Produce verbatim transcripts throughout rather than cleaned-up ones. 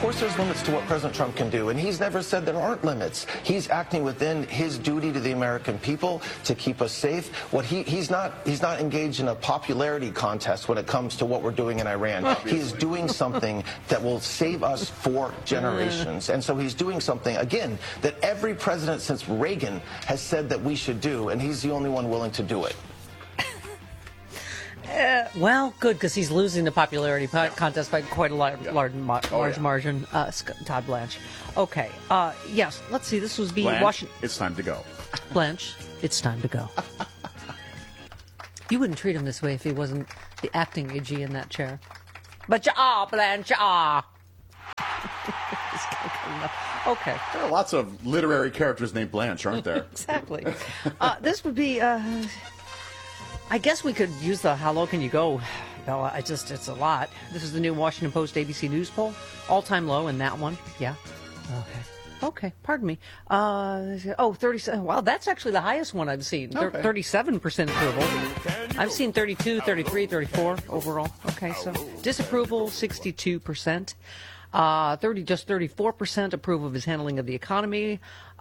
course there's limits to what President Trump can do, and he's never said there aren't limits. He's acting within his duty to the American people to keep us safe. What he he's not he's not engaged in a popularity contest when it comes to what we're doing in Iran. Obviously. He is doing something that will save us for generations, and so he's doing something again that every president since Reagan has said that we should do, and he's the only one willing to do it. Uh, well, good, because he's losing the popularity po- contest by quite a large, Yeah. large, ma- Oh, large yeah. margin. Uh, Sc- Todd Blanche. Okay. Uh, yes, let's see. This was being Blanche, Washington. it's time to go. Blanche, it's time to go. You wouldn't treat him this way if he wasn't the acting A G in that chair. But you are, Blanche, you are. Okay. There are lots of literary characters named Blanche, aren't there? Exactly. Uh, this would be... Uh, I guess we could use the "How low can you go?" Bella. I just, it's a lot. This is the new Washington Post A B C News poll. All-time low in that one. Yeah. Okay. Okay. Pardon me. Uh, oh, thirty-seven. Wow, that's actually the highest one I've seen. Okay. thirty-seven percent approval. I've seen thirty-two, thirty-three, thirty-four overall. Okay, so disapproval, sixty-two percent. Uh, thirty, just thirty-four percent approve of his handling of the economy.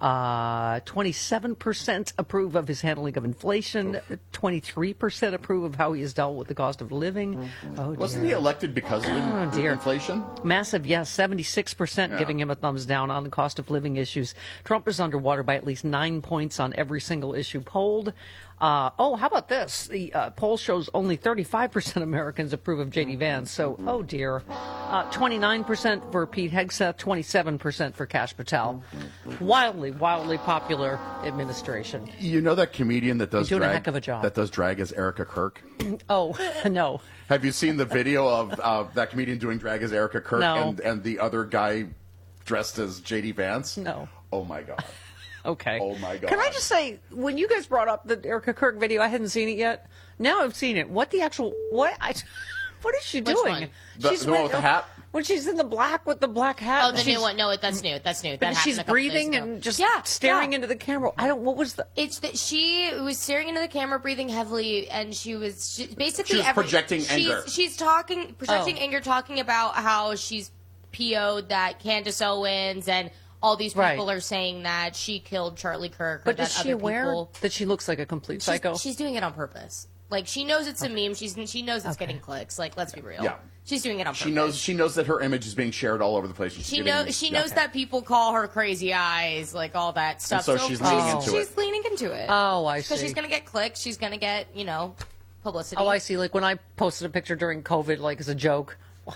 Uh, twenty-seven percent approve of his handling of inflation. twenty-three percent approve of how he has dealt with the cost of living. Oh, Wasn't dear. he elected because of in- Oh, dear. inflation? Massive, yes. seventy-six percent Yeah. giving him a thumbs down on the cost of living issues. Trump is underwater by at least nine points on every single issue polled. Uh, oh, how about this? The uh, poll shows only thirty-five percent Americans approve of J D Vance. So, oh dear. Uh, twenty-nine percent for Pete Hegseth, twenty-seven percent for Kash Patel. Wildly, wildly popular administration. You know that comedian that does You're doing a drag heck of a job. that does drag as Erica Kirk? Oh, no. Have you seen the video of uh, that comedian doing drag as Erica Kirk No. and and the other guy dressed as J D Vance? No. Oh my god. Okay. Oh, my God. Can I just say, when you guys brought up the Erica Kirk video, I hadn't seen it yet. Now I've seen it. What the actual what? I, what is she Which doing? one? The- the one with the hat? When she's in the black with the black hat. Oh, the she's, new one. No, that's new. That's new. That But happened she's a couple days breathing ago. and just yeah, staring yeah. into the camera. I don't. What was the? It's that she was staring into the camera, breathing heavily, and she was she, basically She was every, projecting she's, anger. She's talking, projecting Oh. anger, talking about how she's P O'd that Candace Owens and all these people Right. are saying that she killed Charlie Kirk. Or But that is she other aware people, that she looks like a complete psycho? She's, she's doing it on purpose. Like she knows it's a meme. She's she knows it's Okay. getting clicks. Like let's be real. Yeah. She's doing it on purpose. She knows she knows that her image is being shared all over the place. and she's She getting- knows. She yeah. knows that people call her crazy eyes, like all that stuff. so she's leaning into she's it. leaning into it. Oh, I Because see. she's gonna get clicks. She's gonna get you know publicity. Oh, I see. Like when I posted a picture during COVID, like as a joke.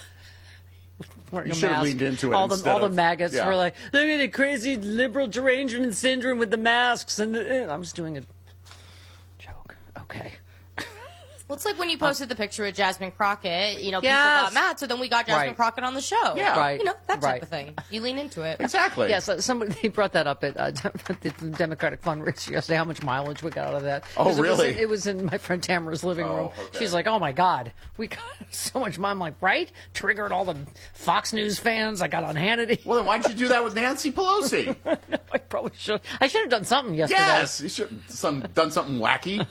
wearing You a should have mask. leaned into it All the instead all the of- maggots yeah. were like, look at the crazy liberal derangement syndrome with the masks, and the, I'm just doing a joke. Okay. Well, it's like when you posted the picture with Jasmine Crockett. You know, people Yes. got mad, so then we got Jasmine Right. Crockett on the show. Yeah. Right. You know that type Right. of thing. You lean into it. Exactly. Yes, uh, somebody they brought that up at uh, the Democratic fundraiser yesterday. How much mileage we got out of that? Oh, 'Cause it was really? in- It was in my friend Tamara's living Oh, room. okay. She's like, "Oh my God, we got so much." I'm like, "Right?" Triggered all the Fox News fans. I got on Hannity. Well, then why did you do that with Nancy Pelosi? I probably should. I should have done something yesterday. Yes, you should have some, done something wacky.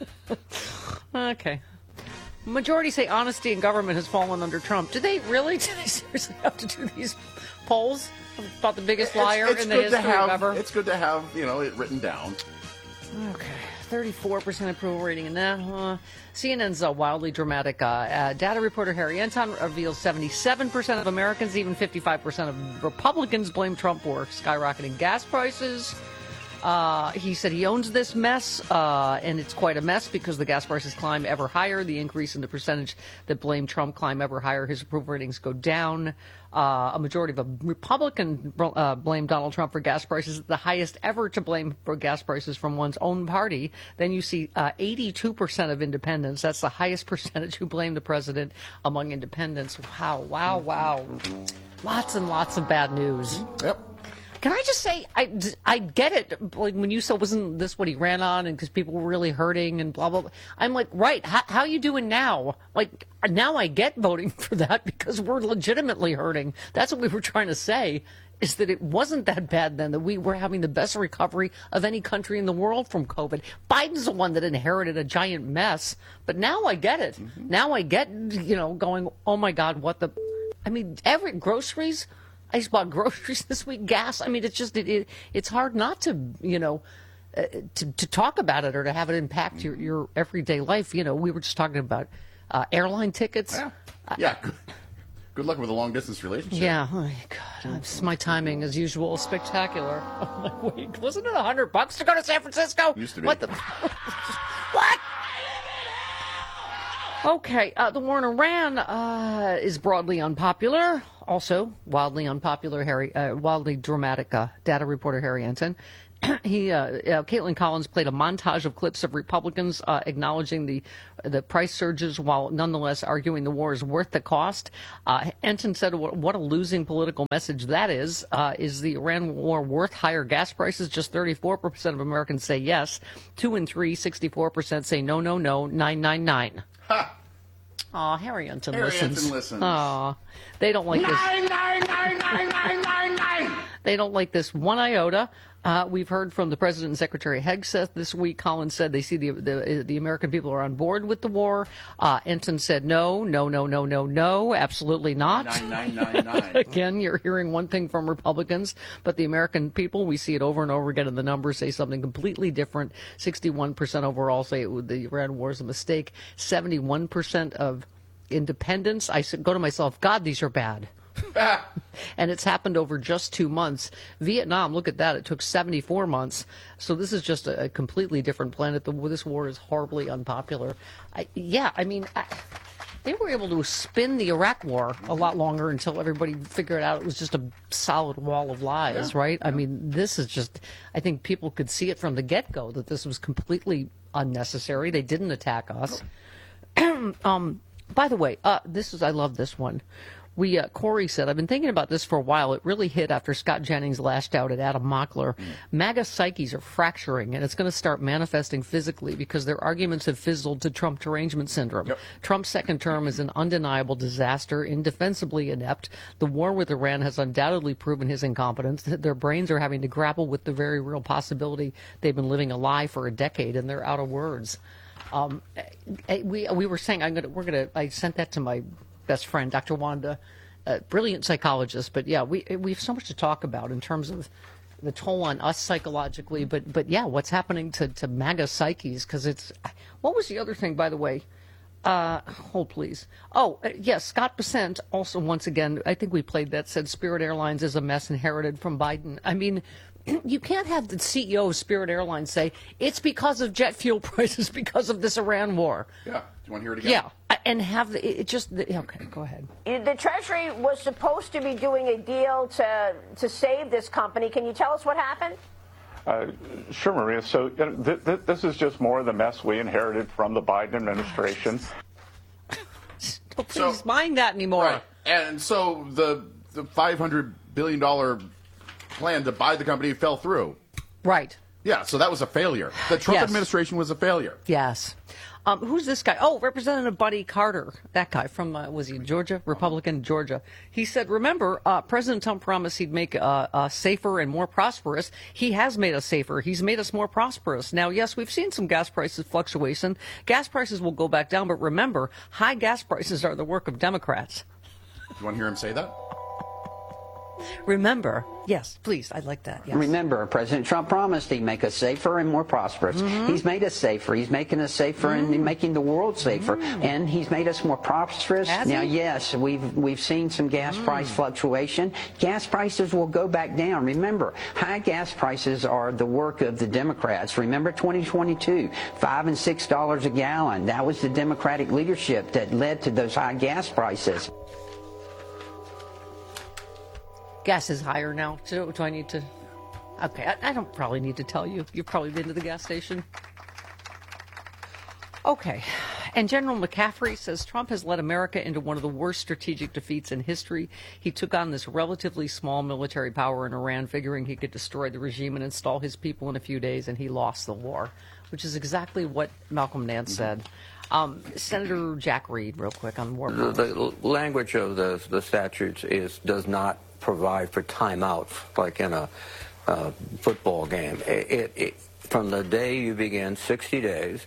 Okay. Majority say honesty in government has fallen under Trump. Do they really? Do they seriously have to do these polls about the biggest liar it's, it's in the good history to have, of ever? It's good to have you know it written down. Okay. thirty-four percent approval rating in that. Uh, C N N's uh, wildly dramatic uh, uh, data reporter Harry Anton reveals seventy-seven percent of Americans, even fifty-five percent of Republicans blame Trump for skyrocketing gas prices. Uh, he said he owns this mess, uh, and it's quite a mess because the gas prices climb ever higher. The increase in the percentage that blame Trump climb ever higher. His approval ratings go down. Uh, a majority of a Republican uh, blame Donald Trump for gas prices, the highest ever to blame for gas prices from one's own party. Then you see uh, eighty-two percent of independents. That's the highest percentage who blame the president among independents. Wow, wow, wow. Lots and lots of bad news. Yep. Can I just say, I, I get it. Like when you said, wasn't this what he ran on, and because people were really hurting and blah blah blah. I'm like, right? How, how you doing now? Like now, I get voting for that because we're legitimately hurting. That's what we were trying to say. Is that it wasn't that bad then, that we were having the best recovery of any country in the world from COVID. Biden's the one that inherited a giant mess. But now I get it. Mm-hmm. Now I get, you know, going, oh my God, what the, I mean, every groceries, I just bought groceries this week, gas. I mean, it's just it, it it's hard not to, you know, uh, to to talk about it or to have it impact your your everyday life. You know, we were just talking about uh, airline tickets. Yeah. yeah. Good, good luck with a long distance relationship. Yeah. Oh, my God. It's, my timing, as usual, is spectacular. I'm like, wait, wasn't it a hundred bucks to go to San Francisco? Used to be. What the? What? Okay, uh, the war in Iran uh, is broadly unpopular. Also, wildly unpopular, Harry, uh, wildly dramatic uh, data reporter Harry Ensign. he, uh, uh, Caitlin Collins played a montage of clips of Republicans uh, acknowledging the the price surges while nonetheless arguing the war is worth the cost. Uh, Ensign said, "What, what a losing political message that is. Uh, is the Iran war worth higher gas prices? Just thirty-four percent of Americans say yes. Two and three, sixty-four percent say no, no, no, nine, nine, nine." Ha! Aw, Harry Ensign Harry listens. Ensign listens. Aw, they don't like this. Nine, nine, nine, nine, nine, nine, nine. They don't like this one iota. Uh, we've heard from the President and Secretary Hegseth this week. Collins said they see the, the the American people are on board with the war. Uh, Ensign said no, no, no, no, no, no, absolutely not. Nine, nine, nine, nine. Again, you're hearing one thing from Republicans, but the American people, we see it over and over again, and the numbers say something completely different. sixty-one percent overall say it, the Iran war is a mistake. seventy-one percent of independents, I go to myself, God, these are bad. And it's happened over just two months. Vietnam, look at that. It took seventy-four months. So this is just a, a completely different planet. The, this war is horribly unpopular. I, yeah, I mean, I, they were able to spin the Iraq war a lot longer until everybody figured out it was just a solid wall of lies, yeah, right? Yeah. I mean, this is just, I think people could see it from the get-go that this was completely unnecessary. They didn't attack us. um, by the way, uh, this is, I love this one. We, uh, Corey said, I've been thinking about this for a while. It really hit after Scott Jennings lashed out at Adam Mockler. Mm. MAGA psyches are fracturing, and it's going to start manifesting physically because their arguments have fizzled to Trump derangement syndrome. Yep. Trump's second term is an undeniable disaster, indefensibly inept. The war with Iran has undoubtedly proven his incompetence. Their brains are having to grapple with the very real possibility they've been living a lie for a decade, and they're out of words. Um, we we were saying I'm gonna we're gonna I sent that to my best friend, Doctor Wanda, a brilliant psychologist. But yeah, we we have so much to talk about in terms of the toll on us psychologically. But but yeah, what's happening to to MAGA psyches? Because it's what was the other thing, by the way? Uh, hold please. Oh uh, yes, Scott Bessent also once again. I think we played that. Said Spirit Airlines is a mess inherited from Biden. I mean. You can't have the C E O of Spirit Airlines say it's because of jet fuel prices because of this Iran war. Yeah. Do you want to hear it again? Yeah, and have the, it just the, okay. Go ahead. The Treasury was supposed to be doing a deal to to save this company. Can you tell us what happened? Uh, sure, Maria. So you know, th- th- this is just more of the mess we inherited from the Biden administration. Don't please so, mind that anymore. Right. And so the the five hundred billion dollars plan to buy the company fell through. Right. Yeah, so that was a failure. The Trump yes. administration was a failure. Yes. Um, who's this guy? Oh, Representative Buddy Carter. That guy from, uh, was he Georgia? Republican, Georgia. He said, remember, uh, President Trump promised he'd make uh, us safer and more prosperous. He has made us safer. He's made us more prosperous. Now, yes, we've seen some gas prices fluctuation. Gas prices will go back down, but remember, high gas prices are the work of Democrats. Do you want to hear him say that? Remember, yes, please, I'd like that. Yes. Remember, President Trump promised he'd make us safer and more prosperous. Mm-hmm. He's made us safer. He's making us safer mm-hmm. and making the world safer. Mm-hmm. And he's made us more prosperous. Has now, he? yes, we've we've seen some gas mm. price fluctuation. Gas prices will go back down. Remember, high gas prices are the work of the Democrats. Remember twenty twenty-two, five and six dollars a gallon. That was the Democratic leadership that led to those high gas prices. Gas is higher now. Do, do I need to? Okay, I, I don't probably need to tell you. You've probably been to the gas station. Okay. And General McCaffrey says Trump has led America into one of the worst strategic defeats in history. He took on this relatively small military power in Iran, figuring he could destroy the regime and install his people in a few days, and he lost the war, which is exactly what Malcolm Nance said. Um, Senator Jack Reed, real quick on war. The, the language of the, the statutes is does not provide for timeout like in a uh, football game. It, it, it, from the day you begin, sixty days,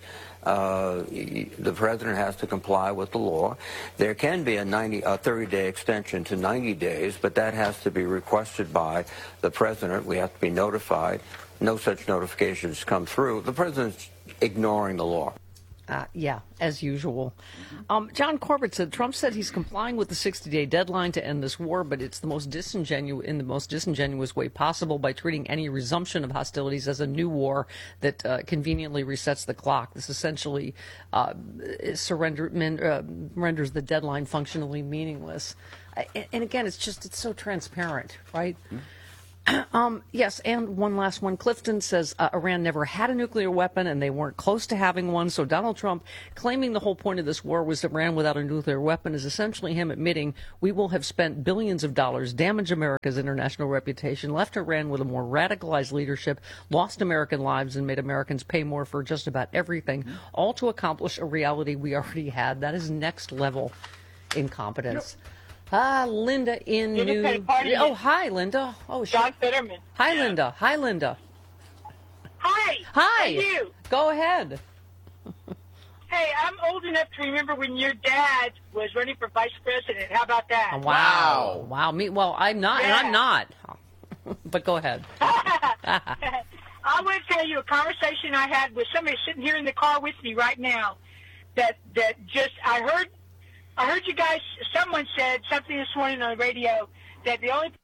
Uh, the president has to comply with the law. There can be a ninety, a thirty-day extension to ninety days, but that has to be requested by the president. We have to be notified. No such notifications come through. The president's ignoring the law. Uh, yeah, as usual. Um, John Corbett said Trump said he's complying with the sixty-day deadline to end this war, but it's the most disingenuous in the most disingenuous way possible by treating any resumption of hostilities as a new war that uh, conveniently resets the clock. This essentially uh, surrender, men, uh, renders the deadline functionally meaningless. Uh, and, and again, it's just it's so transparent, right? Mm-hmm. Um, yes, and one last one. Clifton says uh, Iran never had a nuclear weapon and they weren't close to having one. So Donald Trump claiming the whole point of this war was Iran without a nuclear weapon is essentially him admitting we will have spent billions of dollars, damaged America's international reputation, left Iran with a more radicalized leadership, lost American lives, and made Americans pay more for just about everything, mm-hmm. all to accomplish a reality we already had. That is next level incompetence. Yep. Ah, Linda in New... Oh, hi, Linda. Oh, John Fetterman. Hi, yeah. Linda. Hi, Linda. Hi. Hi. How are you? Go ahead. Hey, I'm old enough to remember when your dad was running for vice president. How about that? Oh, wow. Wow. Wow. Me, well, I'm not, yeah. and I'm not. But go ahead. I want to tell you a conversation I had with somebody sitting here in the car with me right now that, that just, I heard... I heard you guys, someone said something this morning on the radio that the only...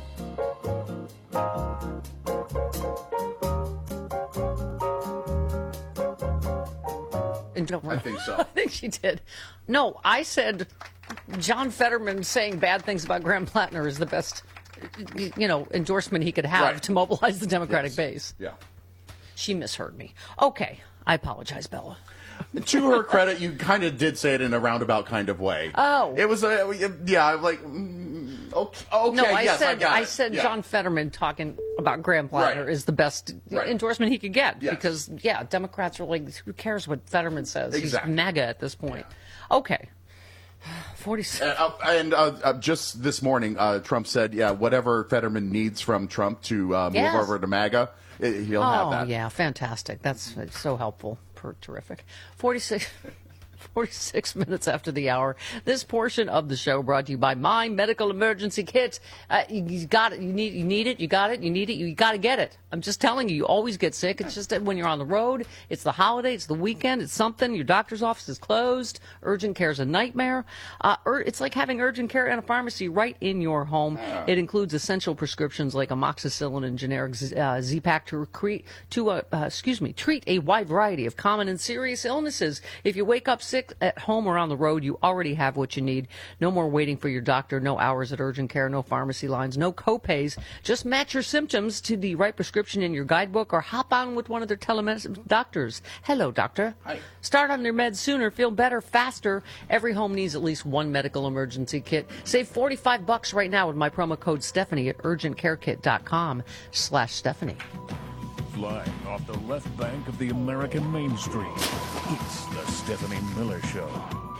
I think so. I think she did. No, I said John Fetterman saying bad things about Graham Plattner is the best, you know, endorsement he could have right. to mobilize the Democratic yes. base. Yeah. She misheard me. Okay. I apologize, Bella. To her credit, you kind of did say it in a roundabout kind of way. Oh. It was, a, yeah, like, mm, okay, okay, no, I yes, said, I got I it. said yeah. John Fetterman talking about Graham Plattner right. is the best right. endorsement he could get. Yes. Because, yeah, Democrats are like, who cares what Fetterman says? Exactly. He's MAGA at this point. Yeah. Okay. forty-six. Uh, and uh, uh, just this morning, uh, Trump said, yeah, whatever Fetterman needs from Trump to uh, move yes. over to MAGA, it, he'll oh, have that. Oh, yeah, fantastic. That's so helpful. Terrific. forty-six, forty-six minutes after the hour. This portion of the show brought to you by My Medical Emergency Kit. Uh, you, you got it. You need. You need it. You got it. You need it. You got to get it. I'm just telling you. You always get sick. It's just that when you're on the road, it's the holiday, it's the weekend, it's something. Your doctor's office is closed. Urgent care is a nightmare. Uh, ur- it's like having urgent care in a pharmacy right in your home. It includes essential prescriptions like amoxicillin and generic Z- uh, Z-Pak to recre- to uh, uh, excuse me treat a wide variety of common and serious illnesses. If you wake up sick at home or on the road, you already have what you need. No more waiting for your doctor. No hours at urgent care. No pharmacy lines. No co-pays. Just match your symptoms to the right prescription in your guidebook or hop on with one of their telemedicine doctors. Hello, doctor. Hi. Start on their meds sooner. Feel better faster. Every home needs at least one medical emergency kit. Save forty-five bucks right now with my promo code Stephanie at urgentcarekit.com slash Stephanie. Flying off the left bank of the American Main Street, it's the Stephanie Miller Show.